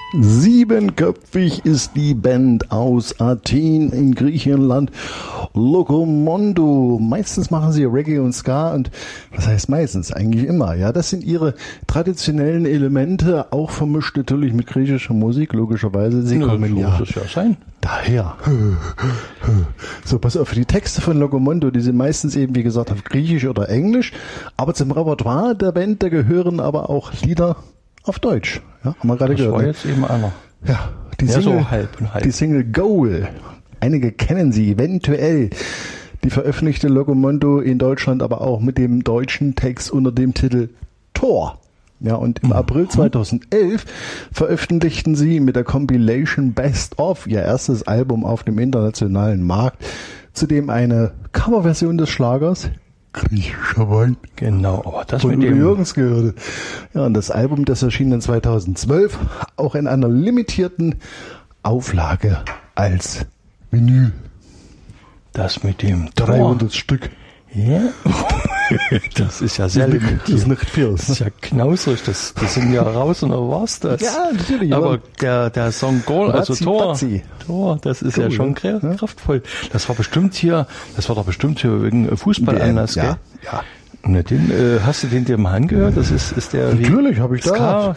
Siebenköpfig ist die Band aus Athen in Griechenland, Locomondo. Meistens machen sie Reggae und Ska und was heißt meistens? Eigentlich immer. Ja, das sind ihre traditionellen Elemente, auch vermischt natürlich mit griechischer Musik, logischerweise. Sie kommen ja sein. Daher. So, pass auf, die Texte von Locomondo, die sind meistens eben, wie gesagt, auf Griechisch oder Englisch, aber zum Repertoire der Band, da gehören aber auch Lieder auf Deutsch. Ja, haben wir gerade gehört. Das war jetzt eben einer. Ja, die Ja, Single, so halb und halb. Die Single Goal. Einige kennen sie eventuell. Die veröffentlichte Locomondo in Deutschland aber auch mit dem deutschen Text unter dem Titel Tor. Ja, und im April 2011 veröffentlichten sie mit der Compilation Best Of ihr erstes Album auf dem internationalen Markt, zudem eine Coverversion des Schlagers Griechischer Wein. Genau, aber das von mit Udo dem Jürgens gehörte. Ja, und das Album, das erschien dann 2012 auch in einer limitierten Auflage als Vinyl. Das mit dem 300 Stück. Ja. Das ist ja sehr limitiert. Das ist nicht viel. Das ist ja knausrig. Das sind ja raus und da war's das. Ja, natürlich. Aber der Song Goal, also Tor, das ist ja schon kraftvoll. Das war doch bestimmt hier wegen Fußballanlass, gell? Ja. Na, hast du den dir mal angehört? Das ist der natürlich, habe ich da.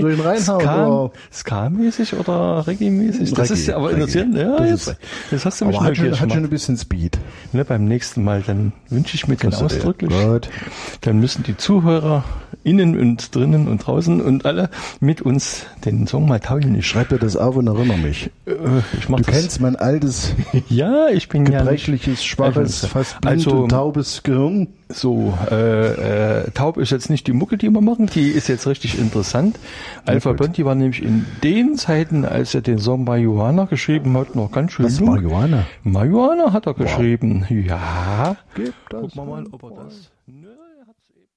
Ska-mäßig oder Reggae-mäßig? Das ist ja aber interessant. Ja, jetzt hast du mich neugierig hat schon ein bisschen Speed. Ne, beim nächsten Mal, dann wünsche ich mir den ausdrücklich. Dann müssen die Zuhörer innen und drinnen und draußen und alle mit uns den Song mal teilen. Ich schreibe dir das auf und erinnere mich. Du kennst mein altes, ja, ich bin gebrechliches, schwaches, fast blind und taubes Gehirn. So, taub ist jetzt nicht die Mucke, die wir machen, die ist jetzt richtig interessant. Alpha Blondy war nämlich in den Zeiten, als er den Song Marihuana geschrieben hat, noch ganz schön jung. Marihuana? Marihuana hat er geschrieben, ja. Gucken wir mal, ob er das... Nö, er hat's eben.